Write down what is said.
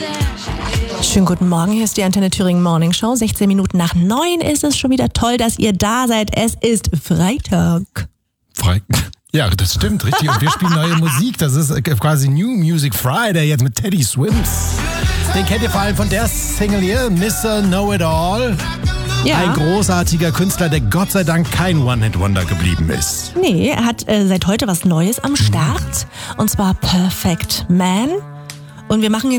Schönen guten Morgen, hier ist die Antenne Thüringen Morning Show. 16 Minuten nach 9 ist es schon wieder toll, dass ihr da seid. Es ist Freitag. Ja, das stimmt, richtig. Und wir spielen neue Musik. Das ist quasi New Music Friday jetzt mit Teddy Swims. Den kennt ihr vor allem von der Single hier, Mr. Know-It-All. Ja. Ein großartiger Künstler, der Gott sei Dank kein One-Hit-Wonder geblieben ist. Nee, er hat seit heute was Neues am Start. Und zwar Perfect Man. Und wir machen